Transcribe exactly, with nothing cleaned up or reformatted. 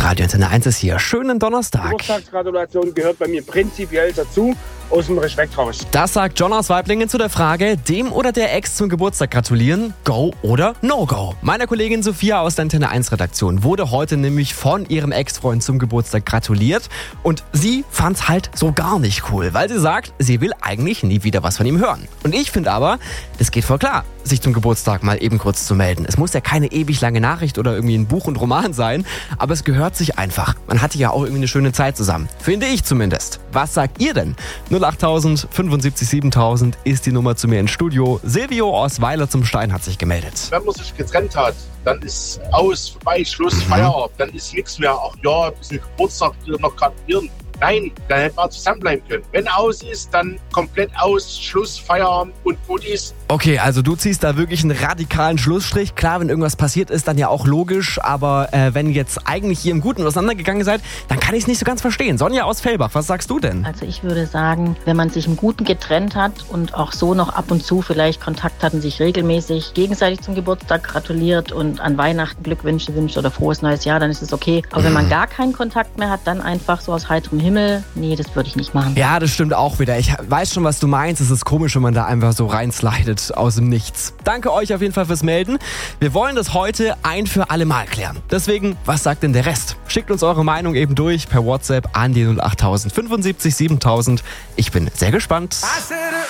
Radio Antenne eins ist hier. Schönen Donnerstag. Geburtstagsgratulation gehört bei mir prinzipiell dazu, aus dem Respekt raus. Das sagt John aus Weiblingen zu der Frage, dem oder der Ex zum Geburtstag gratulieren, go oder no go? Meiner Kollegin Sophia aus der Antenne eins Redaktion wurde heute nämlich von ihrem Ex-Freund zum Geburtstag gratuliert und sie fand's halt so gar nicht cool, weil sie sagt, sie will eigentlich nie wieder was von ihm hören. Und ich finde aber, das geht voll klar, sich zum Geburtstag mal eben kurz zu melden. Es muss ja keine ewig lange Nachricht oder irgendwie ein Buch und Roman sein, aber es gehört sich einfach. Man hatte ja auch irgendwie eine schöne Zeit zusammen. Finde ich zumindest. Was sagt ihr denn? null achttausend fünfundsiebzig siebentausend ist die Nummer zu mir ins Studio. Silvio aus Weiler zum Stein hat sich gemeldet. Wenn man sich getrennt hat, dann ist aus, vorbei, Schluss, mhm. Feierabend. Dann ist nichts mehr. Ach ja, ein bisschen Geburtstag noch gratulieren. Nein, dann hätte man zusammenbleiben können. Wenn aus ist, dann komplett aus, Schluss, Feierabend und gut ist. Okay, also du ziehst da wirklich einen radikalen Schlussstrich. Klar, wenn irgendwas passiert ist, dann ja auch logisch. Aber äh, wenn jetzt eigentlich ihr im Guten auseinandergegangen seid, dann kann ich es nicht so ganz verstehen. Sonja aus Fellbach, was sagst du denn? Also ich würde sagen, wenn man sich im Guten getrennt hat und auch so noch ab und zu vielleicht Kontakt hatten, sich regelmäßig gegenseitig zum Geburtstag gratuliert und an Weihnachten Glückwünsche wünscht oder frohes neues Jahr, dann ist es okay. Aber mhm. wenn man gar keinen Kontakt mehr hat, dann einfach so aus heiterem Himmel, nee, das würde ich nicht machen. Ja, das stimmt auch wieder. Ich weiß schon, was du meinst. Es ist komisch, wenn man da einfach so reinslidet aus dem Nichts. Danke euch auf jeden Fall fürs Melden. Wir wollen das heute ein für alle Mal klären. Deswegen, was sagt denn der Rest? Schickt uns eure Meinung eben durch per WhatsApp an die null achttausend fünfundsiebzig siebentausend. Ich bin sehr gespannt.